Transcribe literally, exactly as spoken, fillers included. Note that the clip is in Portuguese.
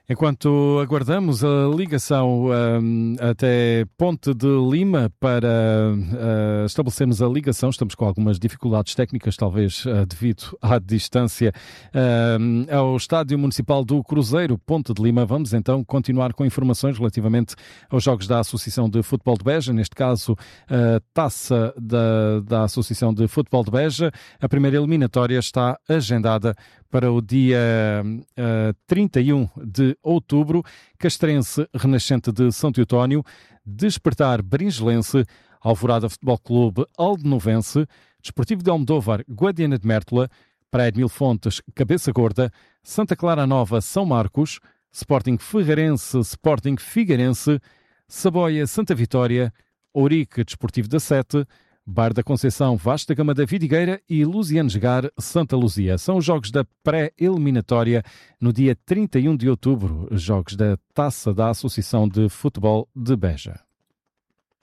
Enquanto aguardamos a ligação um, até Ponte de Lima para uh, estabelecermos a ligação, estamos com algumas dificuldades técnicas, talvez uh, devido à distância, uh, ao Estádio Municipal do Cruzeiro, Ponte de Lima. Vamos então continuar com informações relativamente aos jogos da Associação de Futebol de Beja, neste caso a taça da, da Associação de Futebol de Beja. A primeira eliminatória está agendada para o dia uh, trinta e um de outubro, Castrense Renascente de São Teotónio, Despertar Beringelense, Alvorada Futebol Clube Aldenovense, Desportivo de Almodóvar Guadiana de Mértola, Praia de Mil Fontes Cabeça Gorda, Santa Clara Nova São Marcos, Sporting Ferreirense Sporting Figueirense, Saboia Santa Vitória, Ourique Desportivo da Sete, Bar da Conceição Vasta Gama da Vidigueira e Luzianes-Gar Santa Luzia. São os jogos da pré-eliminatória no dia trinta e um de outubro, jogos da Taça da Associação de Futebol de Beja.